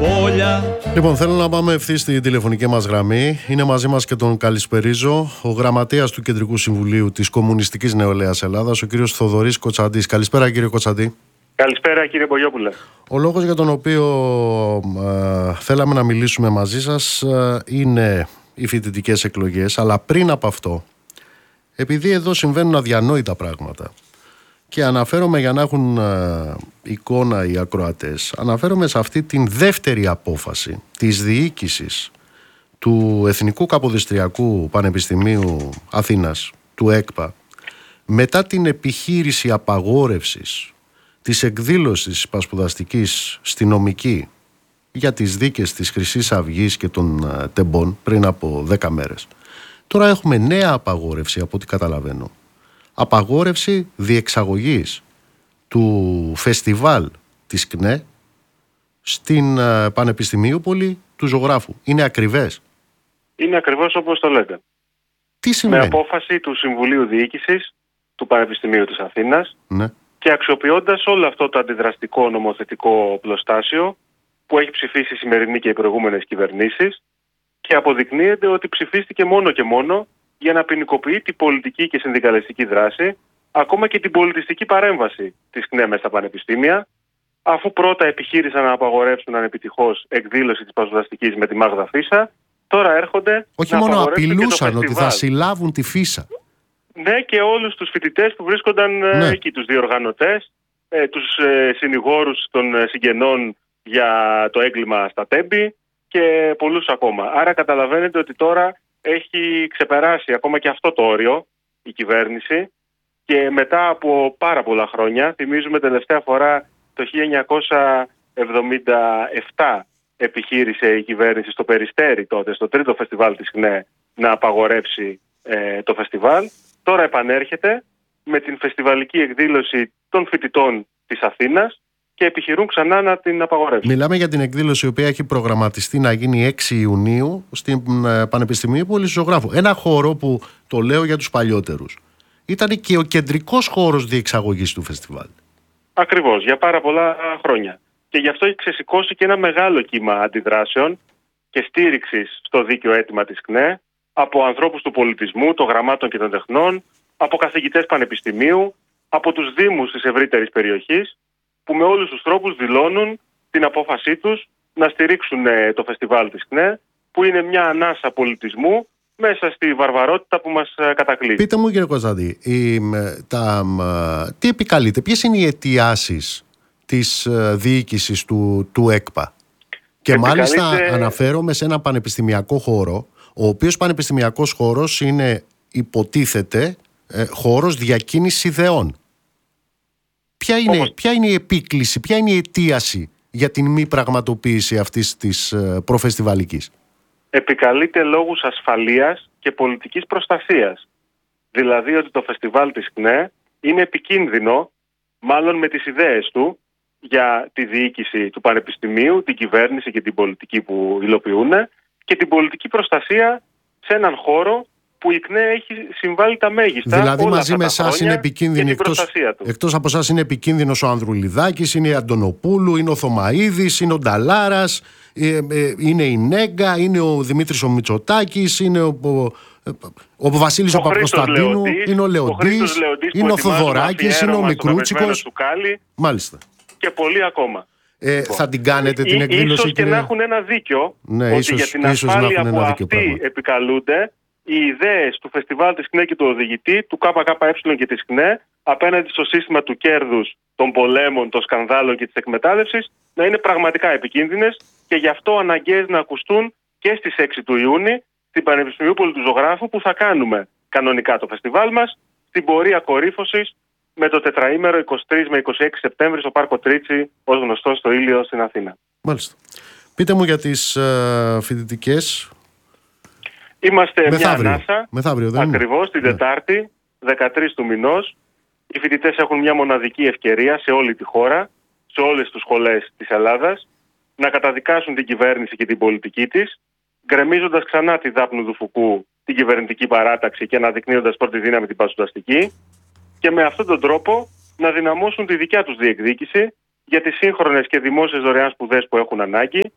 Λοιπόν, θέλω να πάμε ευθύς στη τηλεφωνική μας γραμμή. Είναι μαζί μας και τον καλησπερίζω ο γραμματέας του Κεντρικού Συμβουλίου της Κομμουνιστικής Νεολαίας Ελλάδας, ο κύριος Θοδωρής Κοτσαντής. Καλησπέρα, κύριε Κοτσαντή. Καλησπέρα, κύριε Μπογιόπουλε. Ο λόγος για τον οποίο θέλαμε να μιλήσουμε μαζί σας είναι οι φοιτητικές εκλογές, αλλά πριν από αυτό, επειδή εδώ συμβαίνουν αδιανόητα πράγματα, και αναφέρομαι, για να έχουν εικόνα οι ακροατές, αναφέρομαι σε αυτή την δεύτερη απόφαση της διοίκησης του Εθνικού Καποδιστριακού Πανεπιστημίου Αθήνας, του ΕΚΠΑ, μετά την επιχείρηση απαγόρευσης της εκδήλωσης πασπουδαστικής στη νομική για τις δίκες της Χρυσής Αυγής και των τεμπών πριν από 10 μέρες. Τώρα έχουμε νέα απαγόρευση, από ό,τι καταλαβαίνω. Απαγόρευση διεξαγωγής του φεστιβάλ της ΚΝΕ στην Πανεπιστημίουπολη του Ζωγράφου. Είναι ακριβές? Είναι ακριβώς όπως το λέτε. Τι σημαίνει? Με απόφαση του Συμβουλίου Διοίκησης του Πανεπιστημίου της Αθήνας, ναι, και αξιοποιώντας όλο αυτό το αντιδραστικό νομοθετικό πλωστάσιο που έχει ψηφίσει η σημερινή και οι προηγούμενες κυβερνήσεις, και αποδεικνύεται ότι ψηφίστηκε μόνο και μόνο για να ποινικοποιεί την πολιτική και συνδικαλιστική δράση, ακόμα και την πολιτιστική παρέμβαση της ΚΝΕ μέσα στα πανεπιστήμια, αφού πρώτα επιχείρησαν να απαγορεύσουν ανεπιτυχώς εκδήλωση της πασπουδαστικής με τη Μάγδα Φίσα, τώρα έρχονται. Όχι μόνο απειλούσαν ότι θα συλλάβουν τη Φίσα. Ναι, και όλους τους φοιτητές που βρίσκονταν εκεί, τους διοργανωτές, τους συνηγόρους των συγγενών για το έγκλημα στα Τέμπη και πολλούς ακόμα. Άρα καταλαβαίνετε ότι τώρα έχει ξεπεράσει ακόμα και αυτό το όριο η κυβέρνηση, και μετά από πάρα πολλά χρόνια, θυμίζουμε τελευταία φορά το 1977 επιχείρησε η κυβέρνηση στο Περιστέρι, τότε στο τρίτο φεστιβάλ της ΚΝΕ, να απαγορεύσει το φεστιβάλ. Τώρα επανέρχεται με την φεστιβαλική εκδήλωση των φοιτητών της Αθήνας και επιχειρούν ξανά να την απαγορεύσουν. Μιλάμε για την εκδήλωση η οποία έχει προγραμματιστεί να γίνει 6 Ιουνίου στην Πανεπιστημίουπολη του Ζωγράφου. Ένα χώρο που, το λέω για τους παλιότερους, ήταν και ο κεντρικός χώρος διεξαγωγής του φεστιβάλ. Ακριβώς, για πάρα πολλά χρόνια. Και γι' αυτό έχει ξεσηκώσει και ένα μεγάλο κύμα αντιδράσεων και στήριξης στο δίκαιο αίτημα της ΚΝΕ από ανθρώπους του πολιτισμού, των γραμμάτων και των τεχνών, από καθηγητές πανεπιστημίου, από τους δήμους της ευρύτερης περιοχής, που με όλους τους τρόπους δηλώνουν την απόφασή τους να στηρίξουν το φεστιβάλ της ΚΝΕ, που είναι μια ανάσα πολιτισμού μέσα στη βαρβαρότητα που μας κατακλείζει. Πείτε μου, κύριε Κοτσαντή, τι επικαλείται, ποιες είναι οι αιτιάσεις της διοίκησης του ΕΚΠΑ? Και μάλιστα αναφέρομαι σε ένα πανεπιστημιακό χώρο, ο οποίος πανεπιστημιακός χώρος είναι, υποτίθεται, χώρος διακίνησης ιδεών. Ποια είναι η επίκληση, ποια είναι η αιτίαση για την μη πραγματοποίηση αυτής της προφεστιβαλικής? Επικαλείται λόγους ασφαλείας και πολιτικής προστασίας. Δηλαδή ότι το φεστιβάλ της ΚΝΕ είναι επικίνδυνο, μάλλον με τις ιδέες του, για τη διοίκηση του Πανεπιστημίου, την κυβέρνηση και την πολιτική που υλοποιούν, και την πολιτική προστασία σε έναν χώρο που η ΚΝΕ έχει συμβάλει τα μέγιστα. Δηλαδή μαζί με εσάς είναι επικίνδυνοι, εκτός από εσάς είναι επικίνδυνος ο Ανδρουλιδάκης, είναι η Αντωνοπούλου, είναι ο Θωμαΐδης, είναι ο Νταλάρας, είναι η Νέγκα, είναι ο Δημήτρης ο Μητσοτάκης, είναι ο Βασίλης ο Παπακοσταντίνου, είναι ο Λεοντής, είναι ο Θοδωράκης, είναι ο Μικρούτσικος. Μάλιστα. Και πολλοί ακόμα. Θα την κάνετε την εκδήλωση? Ίσως και να έχουν ένα δίκιο, ότι για την ασφάλεια που αυτοί επικαλούνται, οι ιδέες του φεστιβάλ της ΚΝΕ και του οδηγητή, του ΚΚΕ και της ΚΝΕ, απέναντι στο σύστημα του κέρδους, των πολέμων, των σκανδάλων και της εκμετάλλευσης, να είναι πραγματικά επικίνδυνες, και γι' αυτό αναγκαίες να ακουστούν και στις 6 του Ιούνιου στην Πανεπιστημιούπολη του Ζωγράφου, που θα κάνουμε κανονικά το φεστιβάλ μας, στην πορεία κορύφωσης με το τετραήμερο 23 με 26 Σεπτέμβρη στο Πάρκο Τρίτσι, ως γνωστό, στο Ήλιο στην Αθήνα. Μάλιστα. Πείτε μου για τις φοιτητικές. Είμαστε μεθαύριο. Μια ανάσα, μεθαύριο, δεν ακριβώς, την Τετάρτη, 13 του μηνός. Οι φοιτητές έχουν μια μοναδική ευκαιρία σε όλη τη χώρα, σε όλες τις σχολές της Ελλάδας, να καταδικάσουν την κυβέρνηση και την πολιτική της, γκρεμίζοντας ξανά τη Δάπνου του Φουκού, την κυβερνητική παράταξη, και αναδεικνύοντας πρώτη δύναμη την πασπουδαστική, και με αυτόν τον τρόπο να δυναμώσουν τη δικιά τους διεκδίκηση για τις σύγχρονες και δημόσιες δωρεάν σπουδές που έχουν ανάγκη,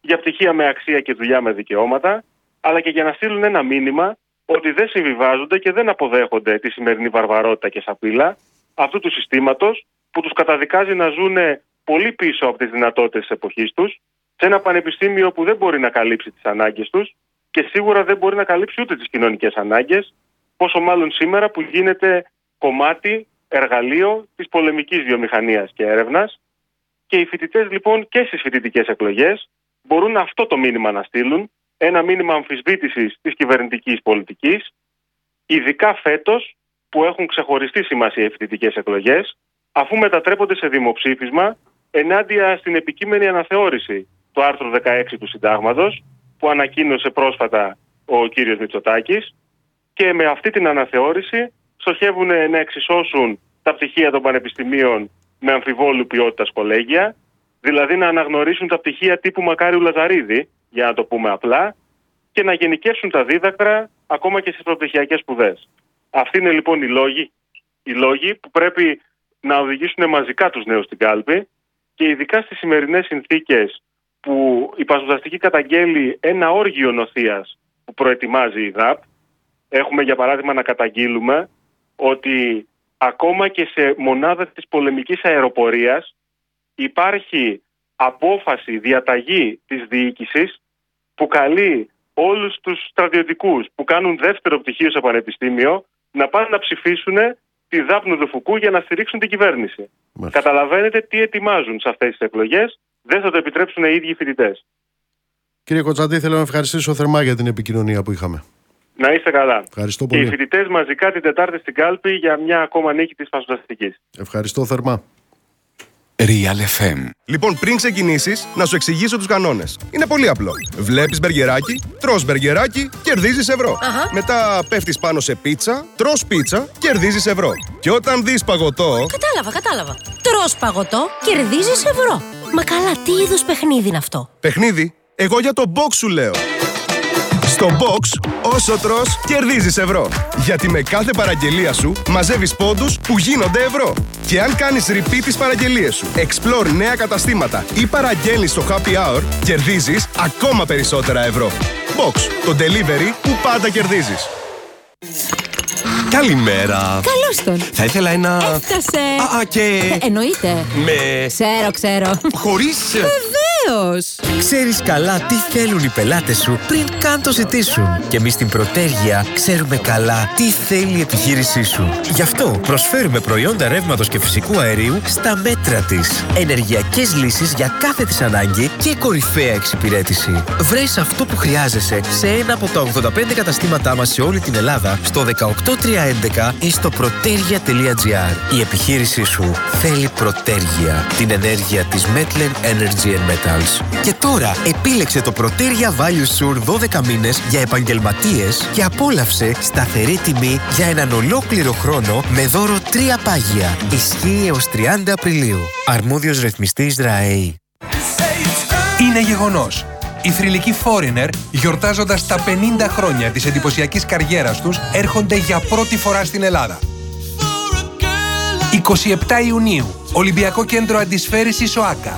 για πτυχία με αξία και δουλειά με δικαιώματα, αλλά και για να στείλουν ένα μήνυμα ότι δεν συμβιβάζονται και δεν αποδέχονται τη σημερινή βαρβαρότητα και σαπίλα αυτού του συστήματος που τους καταδικάζει να ζουν πολύ πίσω από τις δυνατότητες της εποχής τους, σε ένα πανεπιστήμιο που δεν μπορεί να καλύψει τις ανάγκες τους και σίγουρα δεν μπορεί να καλύψει ούτε τις κοινωνικές ανάγκες, πόσο μάλλον σήμερα που γίνεται κομμάτι, εργαλείο της πολεμικής βιομηχανίας και έρευνας. Και οι φοιτητές λοιπόν και στις φοιτητικές εκλογές μπορούν αυτό το μήνυμα να στείλουν, ένα μήνυμα αμφισβήτησης της κυβερνητικής πολιτικής, ειδικά φέτος που έχουν ξεχωριστή σημασία οι φοιτητικές εκλογές, αφού μετατρέπονται σε δημοψήφισμα ενάντια στην επικείμενη αναθεώρηση του άρθρου 16 του Συντάγματος που ανακοίνωσε πρόσφατα ο κύριος Μητσοτάκης, και με αυτή την αναθεώρηση στοχεύουν να εξισώσουν τα πτυχία των πανεπιστημίων με αμφιβόλου ποιότητας κολέγια, δηλαδή να αναγνωρίσουν τα πτυχία τύπου Μακάριου Λαζαρίδη, για να το πούμε απλά, και να γενικεύσουν τα δίδακτρα ακόμα και στις προπτυχιακές σπουδές. Αυτοί είναι λοιπόν οι λόγοι που πρέπει να οδηγήσουν μαζικά τους νέους στην κάλπη, και ειδικά στις σημερινές συνθήκες που η Πασπουδαστική καταγγέλει ένα όργιο νοθείας που προετοιμάζει η ΔΑΠ. Έχουμε για παράδειγμα να καταγγείλουμε ότι ακόμα και σε μονάδα της πολεμικής αεροπορίας υπάρχει απόφαση, διαταγή της διοίκησης που καλεί όλους τους στρατιωτικούς που κάνουν δεύτερο πτυχίο σε πανεπιστήμιο να πάνε να ψηφίσουν τη ΔΑΠ Νουδουφουκού για να στηρίξουν την κυβέρνηση. Καταλαβαίνετε τι ετοιμάζουν σε αυτές τις εκλογές. Δεν θα το επιτρέψουν οι ίδιοι οι φοιτητές. Κύριε Κοτσαντή, θέλω να ευχαριστήσω θερμά για την επικοινωνία που είχαμε. Να είστε καλά. Ευχαριστώ πολύ. Και οι φοιτητές μαζικά την Τετάρτη στην κάλπη για μια ακόμα νίκη της Πασπουδαστικής. Ευχαριστώ θερμά. Real FM. Λοιπόν, πριν ξεκινήσεις, να σου εξηγήσω τους κανόνες. Είναι πολύ απλό. Βλέπεις μπεργκεράκι, τρως μπεργκεράκι, κερδίζεις ευρώ. Μετά πέφτεις πάνω σε πίτσα, τρως πίτσα, κερδίζεις ευρώ. Και όταν δεις παγωτό... Κατάλαβα. Τρως παγωτό, κερδίζεις ευρώ. Μα καλά, τι είδους παιχνίδι είναι αυτό? Παιχνίδι? Εγώ για το box σου λέω. Στο box, όσο τρως, κερδίζεις ευρώ. Γιατί με κάθε παραγγελία σου μαζεύεις πόντους που γίνονται ευρώ. Και αν κάνεις repeat τις παραγγελίες σου, explore νέα καταστήματα ή παραγγέλνεις στο happy hour, κερδίζεις ακόμα περισσότερα ευρώ. Box, το delivery που πάντα κερδίζεις. Καλημέρα. Καλώς τον. Θα ήθελα ένα... Έφτασε. Και... εννοείται. Με... Ξέρω. Χωρίς... Βεβαίως. Ξέρεις καλά τι θέλουν οι πελάτες σου πριν καν το ζητήσουν. Και εμείς στην Προτέργεια ξέρουμε καλά τι θέλει η επιχείρησή σου. Γι' αυτό προσφέρουμε προϊόντα ρεύματος και φυσικού αερίου στα μέτρα της. Ενεργειακές λύσεις για κάθε της ανάγκη και κορυφαία εξυπηρέτηση. Βρες αυτό που χρειάζεσαι σε ένα από τα 85 καταστήματά μας σε όλη την Ελλάδα, στο 18311 ή στο protergia.gr. Η επιχείρησή σου θέλει Προτέργεια, την ενέργεια της Metlen Energy and Metals. Και τώρα επίλεξε το Protergia Value Sur 12 μήνες για επαγγελματίες και απόλαυσε σταθερή τιμή για έναν ολόκληρο χρόνο με δώρο 3 πάγια. Ισχύει έως 30 Απριλίου. Αρμόδιος ρυθμιστής ΔΡΑΕΗ. Είναι γεγονός. Οι θρυλικοί Foreigner, γιορτάζοντας τα 50 χρόνια της εντυπωσιακής καριέρας τους, έρχονται για πρώτη φορά στην Ελλάδα. 27 Ιουνίου, Ολυμπιακό Κέντρο Αντισφαίρησης ΟΑΚΑ.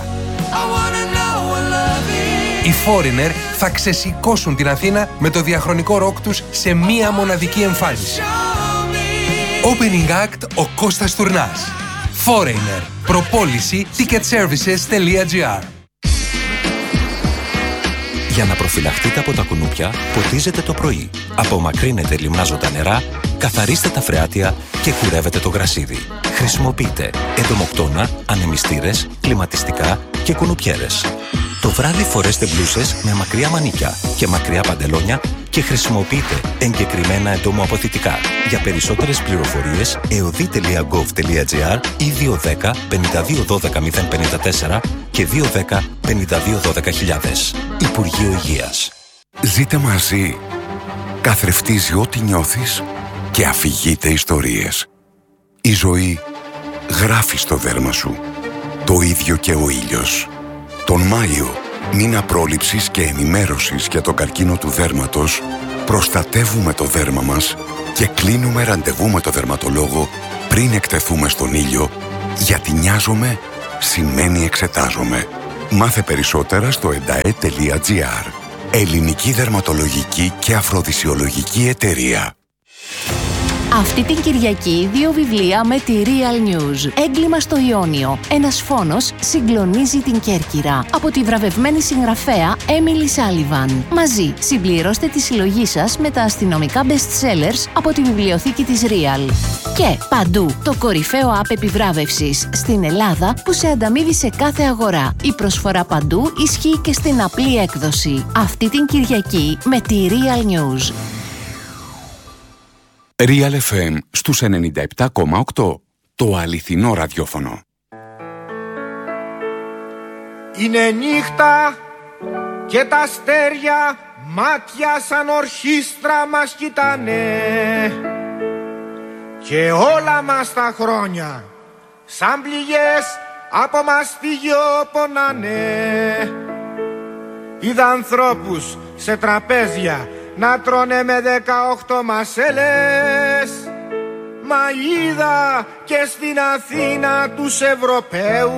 Οι Foreigner θα ξεσηκώσουν την Αθήνα με το διαχρονικό ροκ τους σε μία μοναδική εμφάνιση. Opening Act ο Κώστας Τουρνάς. Foreigner. Προπόληση ticketservices.gr. Για να προφυλαχτείτε από τα κουνούπια, ποτίζετε το πρωί. Απομακρύνετε λιμνάζοντα νερά, καθαρίστε τα φρεάτια και κουρεύετε το γρασίδι. Χρησιμοποιείτε εντομοκτώνα, ανεμιστήρες, κλιματιστικά και κουνουπιέρες. Το βράδυ φορέστε μπλούσες με μακριά μανίκια και μακριά παντελόνια και χρησιμοποιείτε εγκεκριμένα εντομοαποθητικά. Για περισσότερες πληροφορίες, eodi.gov.gr ή 210 52 12 054 και 210 52 12 000. Υπουργείο Υγείας. Ζείτε μαζί. Καθρεφτίζει ό,τι νιώθεις και αφηγείται ιστορίες. Η ζωή γράφει στο δέρμα σου. Το ίδιο και ο ήλιος. Τον Μάιο, μήνα πρόληψης και ενημέρωσης για τον καρκίνο του δέρματος, προστατεύουμε το δέρμα μας και κλείνουμε ραντεβού με το δερματολόγο πριν εκτεθούμε στον ήλιο, γιατί νοιάζομαι σημαίνει εξετάζομαι. Μάθε περισσότερα στο endae.gr. Ελληνική δερματολογική και αφροδισιολογική εταιρεία. Αυτή την Κυριακή 2 βιβλία με τη Real News. Έγκλημα στο Ιόνιο. Ένας φόνος συγκλονίζει την Κέρκυρα. Από τη βραβευμένη συγγραφέα Emily Sullivan. Μαζί συμπληρώστε τη συλλογή σας με τα αστυνομικά best sellers από τη βιβλιοθήκη της Real. Και παντού το κορυφαίο app επιβράβευσης στην Ελλάδα που σε ανταμείβει σε κάθε αγορά. Η προσφορά παντού ισχύει και στην απλή έκδοση. Αυτή την Κυριακή με τη Real News. Real FM στους 97,8. Το αληθινό ραδιόφωνο. Είναι νύχτα και τα αστέρια μάτια σαν ορχήστρα μας κοιτάνε και όλα μας τα χρόνια σαν πληγές από μαστίγιο πονάνε. Είδα ανθρώπους σε τραπέζια να τρώνε με 18 μασέλες, μα είδα και στην Αθήνα τους Ευρωπαίους